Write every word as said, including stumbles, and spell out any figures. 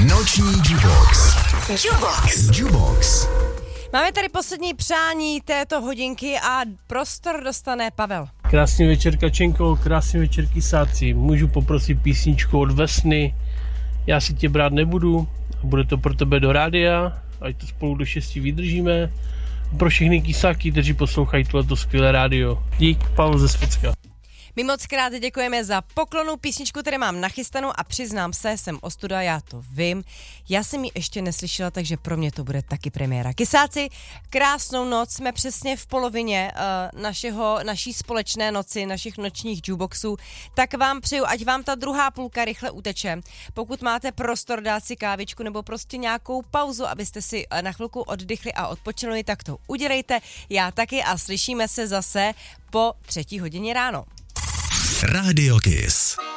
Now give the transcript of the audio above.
Noční Jubox. Jubox. Jubox. Máme tady poslední přání této hodinky a prostor dostane Pavel. Krásný večer, Kačenko, krásný večer, Kysáci. Můžu poprosit písničku od Vesny. Já si tě brát nebudu a bude to pro tebe do rádia, ať to spolu do šesti vydržíme. Pro všechny Kysáky, kteří poslouchají tohleto skvělé rádio. Dík, Pavel ze Svocka. My moc krát děkujeme za poklonu, písničku, které mám nachystanou a přiznám se, jsem ostuda, já to vím. Já jsem ji ještě neslyšela, takže pro mě to bude taky premiéra. Kysáci, krásnou noc, jsme přesně v polovině uh, našeho, naší společné noci, našich nočních jukeboxů, tak vám přeju, ať vám ta druhá půlka rychle uteče. Pokud máte prostor dát si kávičku nebo prostě nějakou pauzu, abyste si na chvilku oddychli a odpočinuli, tak to udělejte. Já taky a slyšíme se zase po třetí hodině ráno. Radio Kiss.